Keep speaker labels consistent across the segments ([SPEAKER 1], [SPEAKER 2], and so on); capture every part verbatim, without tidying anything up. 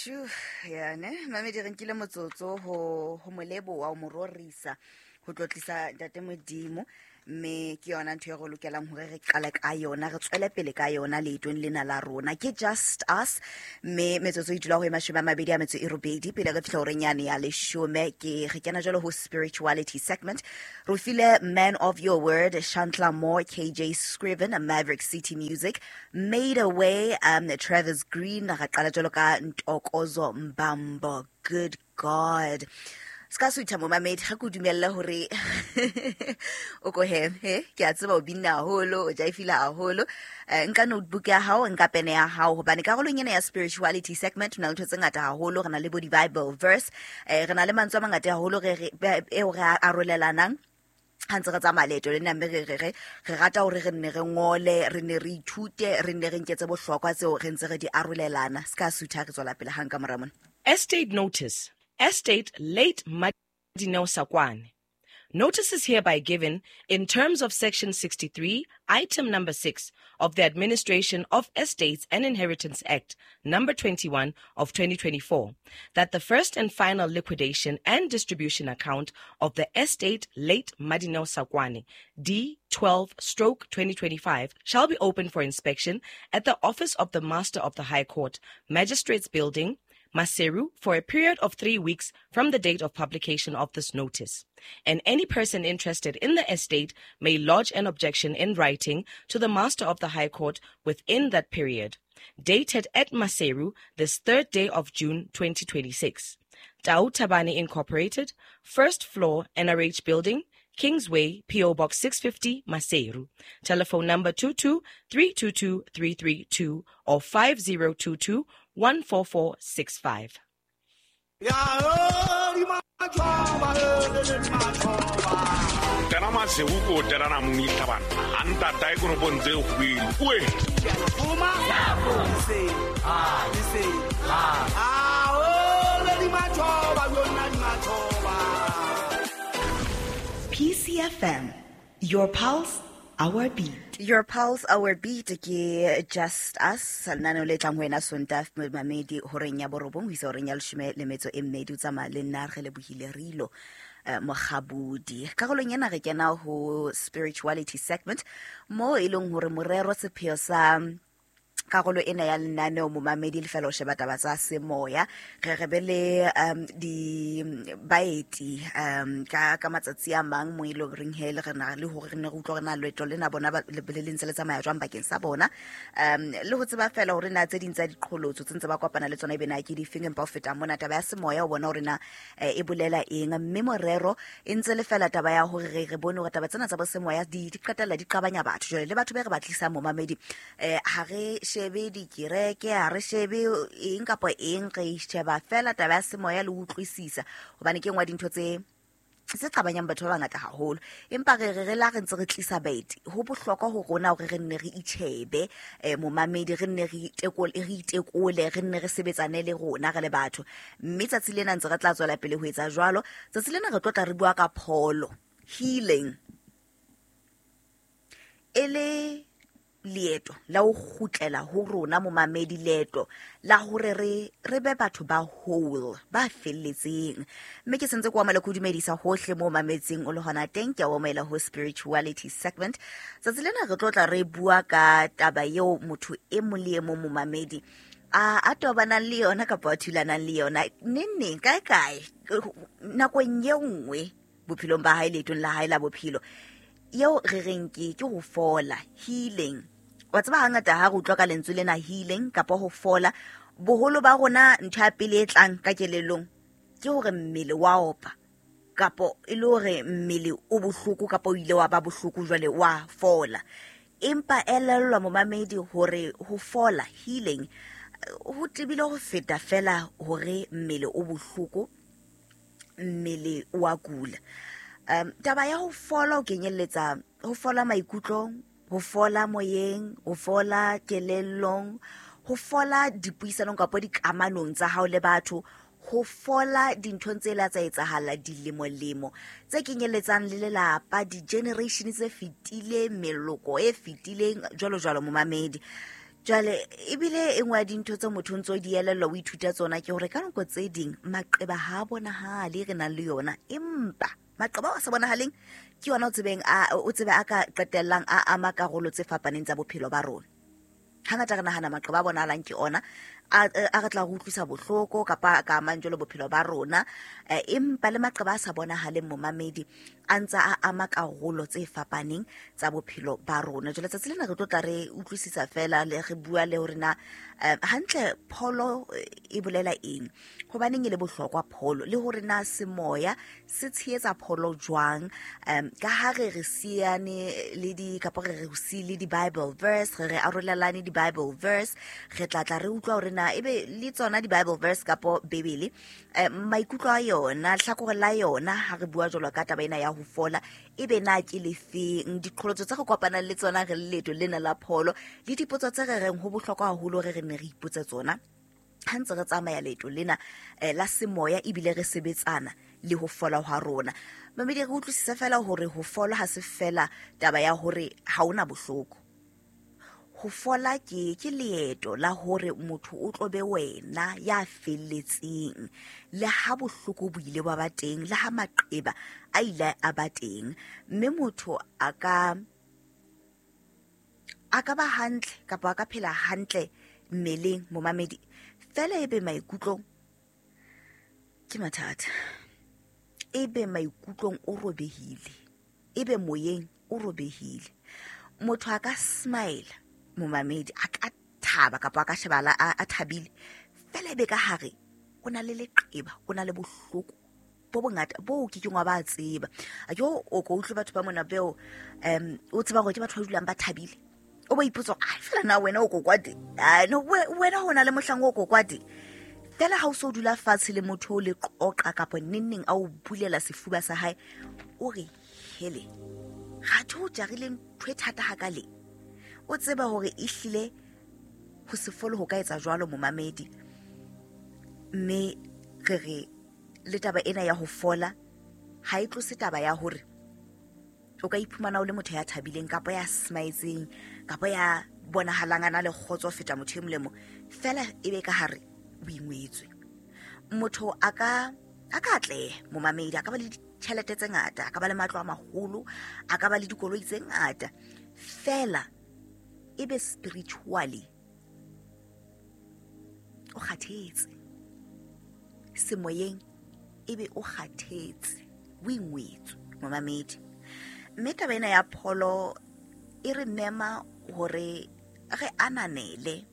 [SPEAKER 1] Shu, ya ne, mamedi re nkile motsotso ho ho molebo wa mo rorisa ho tlotlisa ntate Modimo me ke yona ntho e go lokelang hore re qala ka yona re tswele pele ka yona le itong lena la rona ke Just Us me metsotso e dula ho ema sheba mabedi a metso e robedi pele re fihla horenyane ya leshome ke re kena jalo ho spirituality segment re file Man of Your Word Shantla Moore K J Scriven a Maverick City Music Made Away um Travis Green ra qala jalo ka Ntokozo Mbambo Good God ska suitha mo mamedi ga go dumella hore o go he he ke a tseba o binna haholo o jaifila haholo nka notebook ya hao nka pene ya hao hobane karolong ena ya spirituality segment na ntho tse ngata haholo rena le bo di Bible verse rena le mantswe a mangata haholo re e o re arolelanang hantse re tsamaya leeto le nna re re re rata hore re nne re ngole re ne re ithute re nne re nketse bohlokwa tseo re ntse re di arolelana ska suitha re tswela pele hang ka moramon.
[SPEAKER 2] Estate notice. Estate late Madineo Sakwane. Notice is hereby given in terms of Section sixty-three, Item Number six of the Administration of Estates and Inheritance Act Number twenty-one of twenty twenty-four, that the first and final liquidation and distribution account of the estate late Madineo Sakwane D twelve stroke twenty twenty-five shall be opened for inspection at the Office of the Master of the High Court, Magistrates Building, Maseru, for a period of three weeks from the date of publication of this notice. And any person interested in the estate may lodge an objection in writing to the Master of the High Court within that period. Dated at Maseru, this third day of June twenty twenty-six. Tau Tabani Incorporated, first floor N R H Building, Kingsway, P O Box six fifty, Maseru. Telephone number two two three two two three three two or five zero two two one four four six five.
[SPEAKER 1] P C F M, your pulse, our beat. Your pulse, our beat ke Just Us. Nano le tlang wena sonta mamedi horeng ya borobong hiso horeng ya leshome le metso e mmedi o tsamaya le nna re lebohile rilo mogabudi. Karolong ena re kena ho spirituality segment mo e leng hore morero sepheo sa karolo ena ya lenaneo mo mamedi le fela o sheba taba tsa semoya re re bele um di baeti um ka ka matsatsi a mang mo ile ring hele re na le hore re ne re utlwa rena leto lena bona le belentse le tsamaya jwang bakeng sa bona um le ho tseba fela hore na tse ding tsa diqholotso tsentse ba kopana le tsona e bena ke di fingeng pa o feta mona taba ya semoya o bona hore na e bolela eng mme morero e ntse le fela taba ya hore re re bone hore taba tsena tsa bo semoya di di qetella di qabanya batho jole le batho ba re batlisa mo mamedi eh ha re shebe di kireke ha re shebe eng kapo eng re sheba fela taba ya semoya le utlwisisa hobane ke ngwa dintho tse se qabanyang batho ba ngata haholo empa re re la re ntse re tlisa baeti ho bohlokwa ho rona hore re nne re itshebe mo mamedi re nne re itekole re itekole re nne re sebetsane le rona re le batho mme tsatsi lena ntse re tla tswela pele ho etsa jwalo tsatsi lena re tlotla re bua ka pholo healing ele leeto la o khutlela ho rona mo mamedi leeto la hore re re be batho ba whole ba felletseng mme ke sentse kwa mala go dumedisa hohle mo mametseng o le hona teng ke wa mela ho spirituality segment tsatsi lena re tlotla re bua ka taba eo motho e molemo mo mamedi a a tobana le yona ka pa thulana le yona nne kae kae nako nngwe bophilong ba hae letong la hae la bophilo yo re reng ke ke ho fola healing wa tseba hangata ha re utlwa ka lentswe lena healing kapa ho fola boholo ba rona ntho ya pele e tlang ka kelelong ke hore mmele wa opa kapo e le hore mmele o bohloko kapa o ile wa ba bohloko jwale wa fola empa elellwa mo mamedi hore ho fola healing ho tibile ho feta fela hore mmele o bohloko mmele wa kula um taba ya ho fola o kenyeletsa ho fola maikutlo ho fola moyeng ho fola kelellong ho fola dipuisanong kapo dikamanong tsa hao le batho ho fola dinthong tse la tsa etsahala dilemo lemo tse kenyeletsang le lelapa di generation tse fitile meloko e fitileng jwalo jwalo mo mamedi Jale ebile e ngwa dintho tse motho ntse o di elelwa o ithuta tsona ke hore ka nako tse ding maqeba ha bona ha le re nang le yona empa maqeba a sa bonahaleng ke yona o tsebeng a o tsebe a ka qetellang a ama karolo tse fapaneng tsa bophelo ba rona. Hangata re nahana maqeba a bonahalang ke ona a re tla go utlwisa bohloko kapa ka manjolo bophelo ba rona empa le maqeba a sa bonahaleng momamedi a ntse a ama karolo tse fapaneng tsa bophelo ba rona. Jwale tsa tselena re tlo tla re utlwisisa fela le re bua le hore na hantle pholo e bolela eng, hobaneng e le bohlokwa pholo, le hore na semoya se tsheetsa pholo jwang. Ka ha re re siane le di kapa re re si le di Bible verse, re re arolelane di Bible verse, re tla tla re utlwa hore na ebe le tsona di Bible verse kapo bebele maikutlo a yona hlakore la yona ha re bua jolo ka taba ena ya ho fola ebe na ke le feng, diqholotso tsa go kopana le tsona re leto lena la pholo le dipotso tse re reng ho bohlokwa haholo re re ne re ipotsa tsona ha ntse re tsamaya leto lena la semoya ebile re sebetsana le ho fola ha rona. Mamedi re utlwisisa fela hore ho fola ha se fela taba ya hore ha ona bohloko. Ho fola ke ke leeto la hore motho o tlobe wena ya felletseng le ha bohloko bo ile ba ba teng le ha maqeba a ile a ba teng mme motho a ka a ka ba hantle kapa a ka phela hantle mmeleng momamedi fela ebe maikutlong ke mathata, ebe maikutlong o robehile, ebe moyeng o robehile. Motho a ka smile momamedi a ka thaba kapa a ka shebala a thabile fela ebe ka hare o na le leqeba, o na le bohloko bo bongata bo ke ke ngwa ba tseba a jo o go utlwe batho ba mona beo um o tseba go ke batho ba dulang ba thabile o ba ipotsa a fela na wena o go kwate a no wena hona le mohlang o go kwate fela ha o so dula fatshe le motho o le qoqa kapa nninning a o bulela sefuba sa hae o re hele ga tho jarileng thwethata ha ka le o tseba hore e hlile ho se folo ho ka etsa jwalo momamedi mme re re le taba ena ya ho fola ha e tlose taba ya hore o ka iphumana o le motho ya thabileng kapa ya smileng kapa ya bonahalang ana le khotso feta motho e molemo fela ebe ka hare o ingwetswe. Motho a ka a ka tle momamedi a ka ba le tšhelete tse ngata, a ka ba le matlo a maholo, a ka ba le dikoloi tse ngata fela ebe spiritually o kgathetse semoyeng ebe o kgathetse o ingwetswe momamedi. Mme taba ena ya pholo e re mema hore re ananele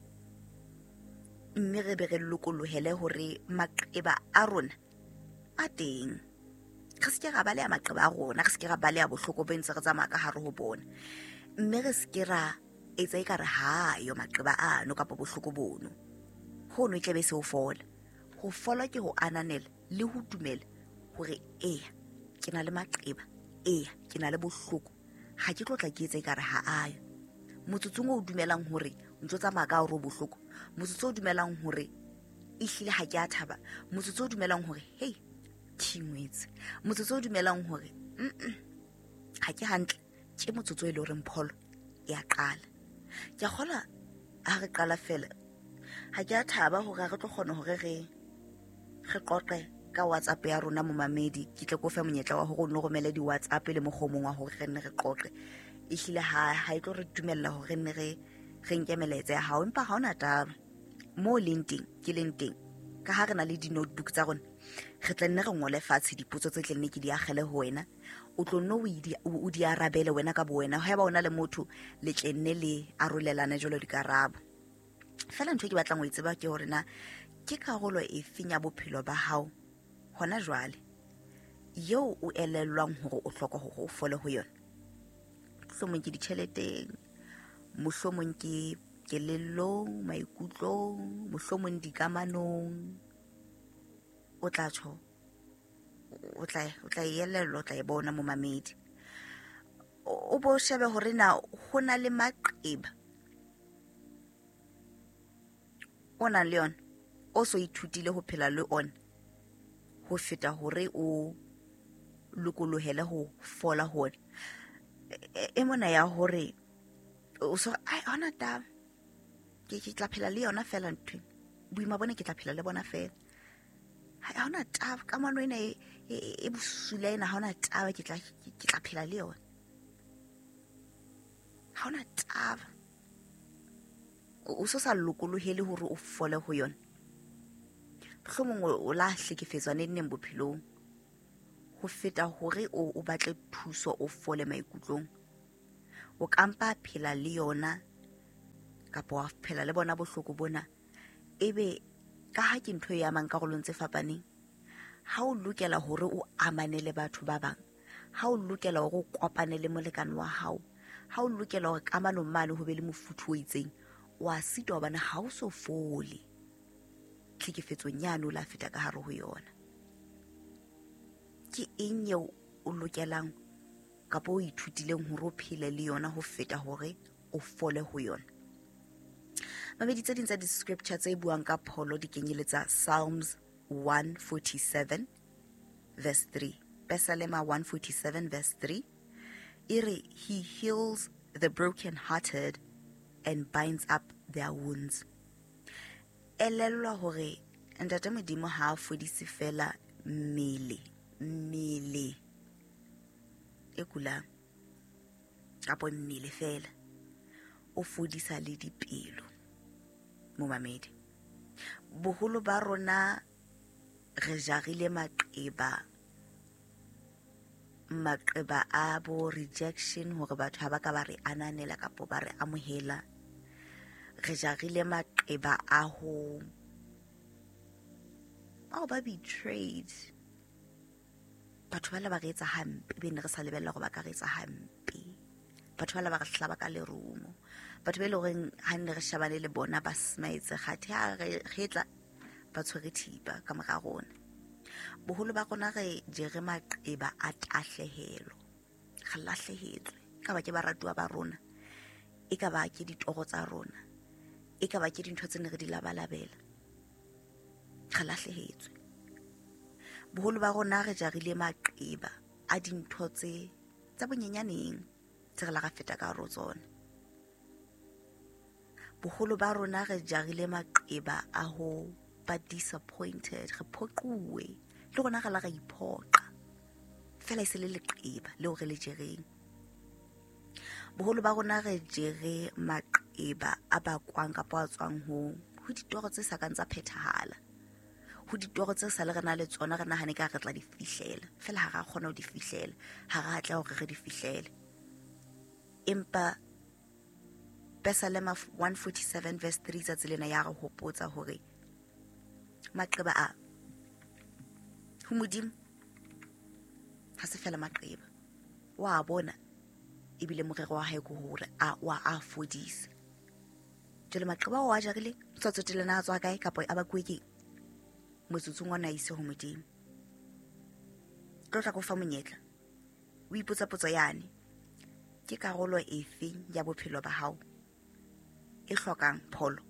[SPEAKER 1] mme re be re lokolohele hore maqeba a rona a teng. Re se ke ra baleya maqeba a rona, re se ke ra baleya bohloko bo ntse re tsamaya ka hare ho bona mme re se ke ra etsa e ka re ha yo maqeba ano kapa bohloko bono ho no tlebe se ho fola. Ho fola ke ho ananela le ho dumela hore eya ke na le maqeba, eya ke na le bohloko, ha ke tlotla ke etsa e ka re ha ayo. Motsotsong o dumelang hore ntso tsamaya ka hare ho bohloko, motsotso o dumelang hore e hlile ha ke a thaba, motsotso o dumelang hore hey ke ingwetse, motsotso o dumelang hore mm ha ke hantle, ke motsotso e le hore pholo e a qala. Ke a kgola ha re qala fela ha ke a thaba hore re tlo kgona hore re re qoqe ka WhatsApp ya rona momamedi. Ke tle go fa monyetla wa hore o no romele di WhatsApp le mogomong wa hore re nne re qoqe e hlile ha ha e tlo re dumella hore nne re re nkemeletse ya hao empa ha ona taba mo linting ke lenteng ka ha re na le di notebook tsa rona re tla nne re ngole fatshe dipotso tse tlenne ke di agele ho wena o tlo no o di arabele wena ka bo wena ha ba ona le motho le tlenne le arolelana jolo dikarabo fela ntho ke batlang go itseba ke hore na ke karolo e fenya bophelo ba hao hona jwale yo o elellwang hore o hloka hore o fole ho yona. Mohlomong ke ditjheleteng, mohlomong ke kelellong, maikutlong, mohlomong dikamanong, o tla tsho o tla o tla elellwa, o tla e bona momamedi. O bo shebe hore na ho na le maqeba ona le yona o so ithutile ho phela le ona ho feta hore o lokolohele ho fola hona e mona ya hore o so ai ona taba ke ke tla phela le yona fela ntwe boima bona ke tla phela le bona fela ha ona taba ka mano ena e busula ena ha ona taba ke tla ke tla phela le yona ha ona taba o so sa lokolohele hore o fole ho yona hlomongwe o la hlekefetswa ne nne bophelong ho feta hore o o batle thuso o fole maikutlong o kampa phela le yona kapo wa phela le bona bohloko bona ebe ka ha ke ntho ya mang ka golong tse fapaneng ha o lokela hore o amane le batho ba bang ha o lokela hore o kopane le molekane wa hao ha o lokela hore kamano mane ho be le mofuthu o itseng wa sitwa bana ha o so fole tlhekefetso nyane o la feta ka hare ho yona ke eng eo o lokelang kapo o ithutileng hore o phele le yona ho feta hore o fole ho yona Mamedi tse ding tsa di-scripture tse buang ka pholo di kenyeletsa Psalms one forty-seven verse three. Psalm one forty-seven verse three. Ire, he heals the broken-hearted and binds up their wounds. Elelwa hore ntate Modimo ha fodise fela mmele, mmele e kulang kapo mmele fela o fodisa le dipelo. Momamedi boholo ba rona re jarile maqeba maqeba a bo rejection hore batho ha ba ka ba re ananela kapo ba re amohela re jarile maqeba a ho a ba betrayed batho ba la ba re etsa hampe be ne re sa lebella go ba ka re etsa hampe batho ba la ba re hlaba ka lerumo batho ba le reng ha ne re shabane le bona ba smaetse khathe ha re tla ba tshwere thipa ka mora rona boholo ba rona re jere maqeba a tahlehelo re lahlehetswe ka ba ke ba ratuwa ba rona e ka ba ke ditoro tsa rona e ka ba ke dintho tse ne re di labalabela re lahlehetswe boholo ba rona re jarile maqeba a dintho tse tsa bonyenyaneng tse re la ga feta ka ro tsona boholo ba rona re jarile maqeba a ho ba disappointed re phoquwe le rona ga la ga iphoqa fela isele le qeba le hore le jereng boholo ba rona re jere maqeba a ba kwang ka pa tswang ho ho ditoro tse sa kang tsa phethahala ho ditoro tse sa le rena le tsona re nahane ka re tla di fihlela fela ha ra khona ho di fihlela ha ra tla hore re di fihlele empa Psalm one forty-seven verse three tsa tselena ya re hopotsa hore maqeba a ho Modimo ha se fela maqeba wa bona ebile morero wa hae go hore a wa a fodisa jole maqeba wa jarile tsotsotelena a tswa kae kapo a ba kweke motsutsung wa naise ho Modimo tlotla go fa monyetla o ipotsa potso yane ke karolo efe ya bophelo ba hao e hlokang pholo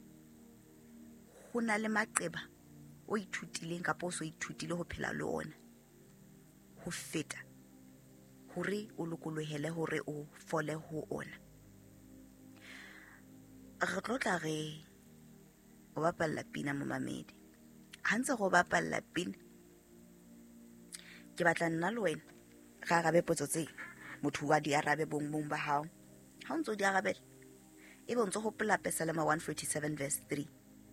[SPEAKER 1] hona le maqeba o ithutileng ka poso ithutile ho phela le ona ho feta hore o lokolohele hore o fole ho ona re tlotla re o bapalla pina mo mamedi ha ntse go bapalla pina ke batla nna le wena ga arabe potso tse motho wa di arabe bong bong ba hao ha ntse di arabe e bontse go pela Psalm one forty-seven verse three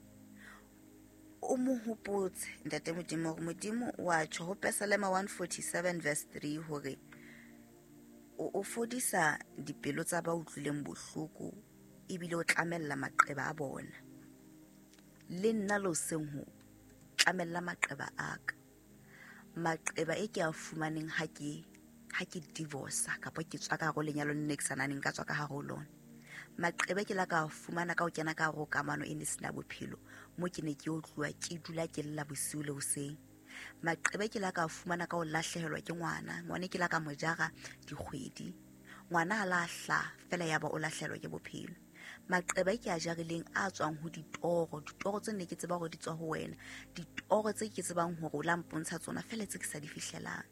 [SPEAKER 1] o mo hopotse ntate Modimo go Modimo wa tsho ho Psalm one forty-seven verse three hore o fodisa dipelo tsa ba utlwileng bohloko ebile o tlamella maqeba a bona le nna lo seng ho tlamella maqeba aka maqeba e ke a fumaneng ha ke ha ke divorce ka pa ke tswa ka go lenyalo nne ke sananeng ka tswa ka ha go lona maqeba ke la ka fumana ka o kena ka go kamano e ne sina bophelo mo ke ne ke o tluwa ke dula ke lla bosiu le hoseng maqeba ke la ka fumana ka o lahlehelwa ke ngwana ngwane ke la ka mojara dikgwedi ngwana a lahla fela ya ba o lahlehelwa ke bophelo maqeba ke a jarileng a tswang ho ditoro ditoro tse ne ke tseba go di tswa ho wena ditoro tse ke tsebang hore o la mpontsha tsona fela tse ke sa di fihlelang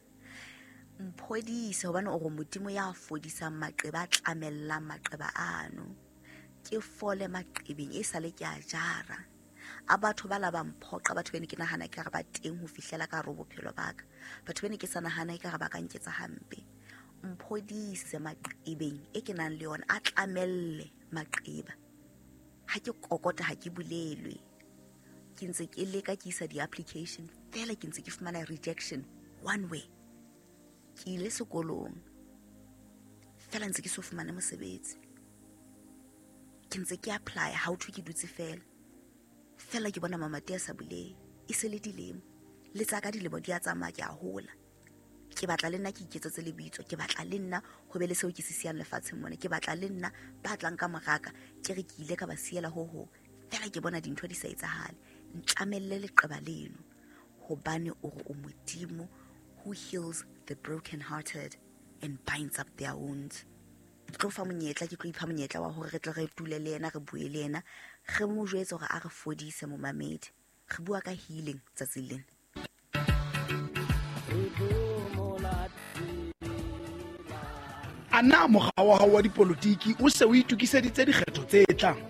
[SPEAKER 1] mphodisa hobane o go Modimo ya fodisa maqeba a tlamellang maqeba ano ke fole maqebeng e sale ke a jara a batho ba la ba mphoqa batho bene ke nahana ke ga ba teng ho fihlela ka ro bophelo baka batho bene ke sa nahana ke ga ba ka nketsa hampe mphodise maqebeng e ke nang le yona a tlamelle maqeba ha ke kokota ha ke bulelwe ke ntse ke leka ke isa di application fela ke ntse ke fumana rejection one way ke ile sekolong fela ntse ke so fumana mosebetsi ke ntse ke apply how to ke dutse fela fela ke bona mama tea sa bule e se le dilemo le tsaka dilemo di a tsamaya ke a hola ke batla le nna ke iketsetse lebitso ke batla le nna ho be le seo ke se siang lefatsheng mona ke batla le nna ba tlang ka moraka ke re ke ile ka ba siela ho ho fela ke bona dintho di sa etsahale ntlamelle leqeba leno hobane o re o modimo who heals the broken hearted and binds up their wounds ke tlo fa monyetla ke tlo ipha monyetla wa hore re tle re tule le yena re bue le yena re mo jwetse hore a re fodise mo mamedi re bua ka healing tsatsi lena
[SPEAKER 3] ana mogao wa hao wa dipolotiki o se o itukiseditse dikgetho tse tlang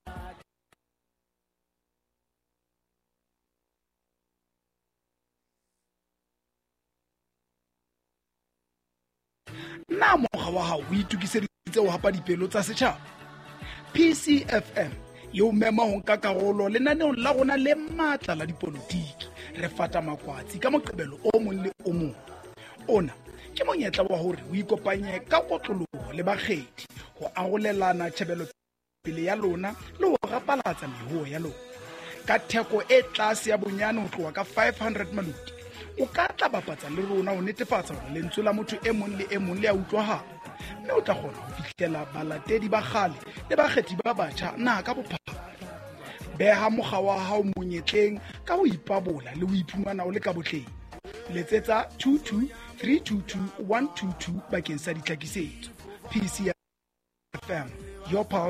[SPEAKER 3] na mogao wa hao o itukiseditse ho hapa dipelo tsa setjhaba P C F M yo mema ho nka karolo lenaneong la rona le matla la dipolotiki re fata makwatsi ka moqebelo o mong le o mong ona ke monyetla wa hore o ikopanye ka kotloloho le bakgethi ho arolelana tshebelo pele ya lona le ho rapalatsa mehuo ya lona ka theko e tlase ya bonyane ho tloha ka five hundred maluti o ka tla bapatsa le rona ho netefatsa hore lentswe la motho e mong le e mong le a utlwahala mme o tla kgona ho fihlela balatedi ba kgale le bakgethi ba batjha na ka bophara beha mokga wa hao monyetleng ka ho ipabola le ho iphumana o le ka botleng letsetsa two two three two two one two two bakeng sa ditlhakisetso P C F M your power